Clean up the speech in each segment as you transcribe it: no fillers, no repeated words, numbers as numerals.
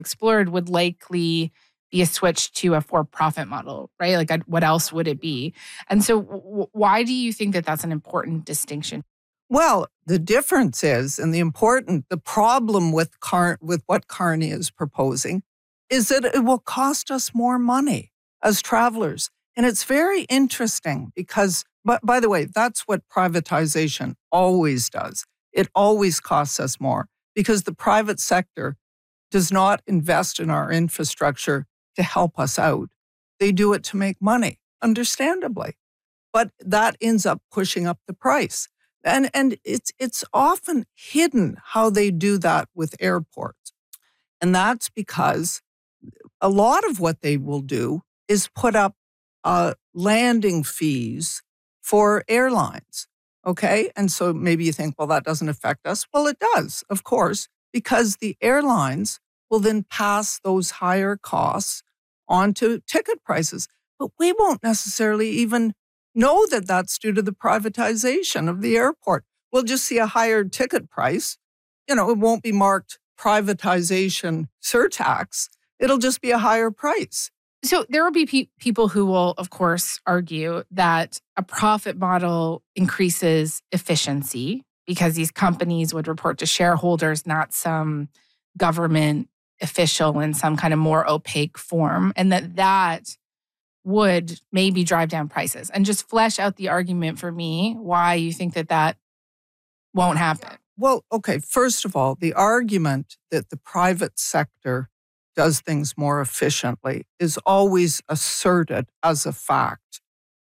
explored would likely be a switch to a for-profit model, right? Like, what else would it be? And so why do you think that that's an important distinction? Well, the difference is, and the problem with what Carney is proposing is that it will cost us more money as travelers. And it's very interesting because, but by the way, that's what privatization always does. It always costs us more because the private sector does not invest in our infrastructure to help us out. They do it to make money, understandably. But that ends up pushing up the price. And it's often hidden how they do that with airports. And that's because a lot of what they will do is put up landing fees for airlines, okay? And so maybe you think, well, that doesn't affect us. Well, it does, of course, because the airlines will then pass those higher costs onto ticket prices. But we won't necessarily even know that that's due to the privatization of the airport. We'll just see a higher ticket price. It won't be marked privatization surtax. It'll just be a higher price. So there will be people who will, of course, argue that a profit model increases efficiency because these companies would report to shareholders, not some government official in some kind of more opaque form, and that would maybe drive down prices. And just flesh out the argument for me why you think that won't happen. Well, okay, first of all, the argument that the private sector does things more efficiently is always asserted as a fact.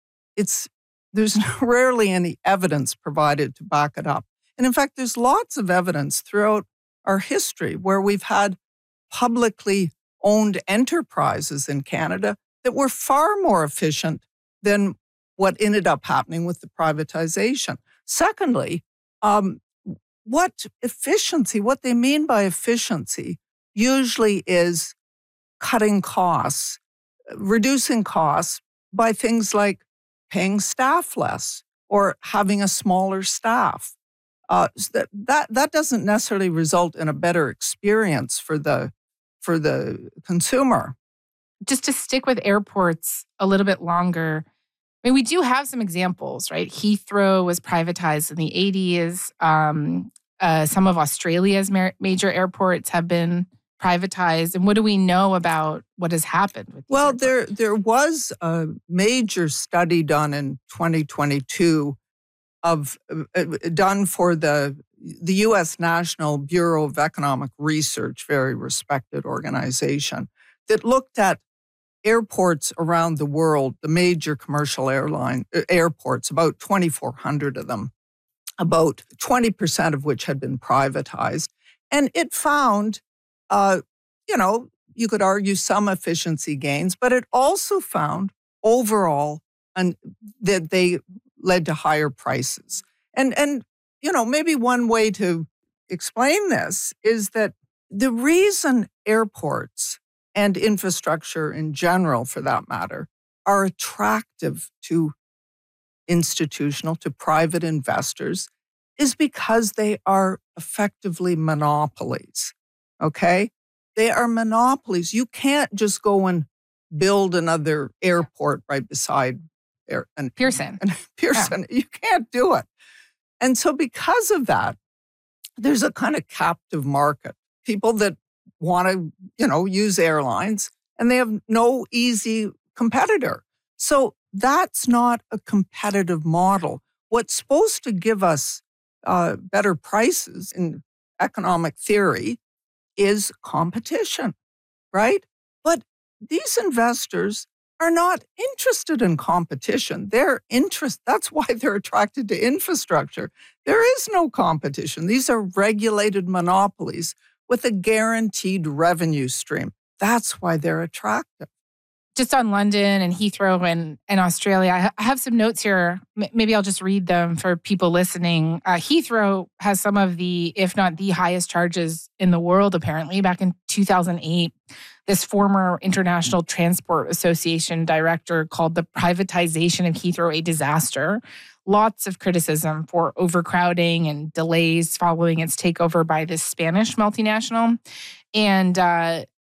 There's rarely any evidence provided to back it up. And in fact, there's lots of evidence throughout our history where we've had publicly owned enterprises in Canada that were far more efficient than what ended up happening with the privatization. Secondly, what they mean by efficiency usually is cutting costs, reducing costs by things like paying staff less or having a smaller staff. So that doesn't necessarily result in a better experience for the consumer. Just to stick with airports a little bit longer, I mean, we do have some examples, right? Heathrow was privatized in the 80s. Some of Australia's major airports have been privatized. And what do we know about what has happened with these airports? There was a major study done in 2022 done for the U.S. National Bureau of Economic Research, very respected organization, that looked at airports around the world, the major commercial airports, about 2,400 of them, about 20% of which had been privatized. And it found, you could argue some efficiency gains, but it also found overall that they led to higher prices. And maybe one way to explain this is that the reason airports and infrastructure in general, for that matter, are attractive to private investors is because they are effectively monopolies, okay? They are monopolies. You can't just go and build another airport right beside Pearson. Pearson. Yeah. You can't do it. And so because of that, there's a kind of captive market. People that want to, use airlines, and they have no easy competitor. So that's not a competitive model. What's supposed to give us better prices in economic theory is competition, right? But these investors are not interested in competition. That's why they're attracted to infrastructure. There is no competition. These are regulated monopolies with a guaranteed revenue stream. That's why they're attractive. Just on London and Heathrow and Australia, I have some notes here. Maybe I'll just read them for people listening. Heathrow has some of the, if not the highest charges in the world, apparently. Back in 2008, this former International Transport Association director called the privatization of Heathrow a disaster. Lots of criticism for overcrowding and delays following its takeover by this Spanish multinational. And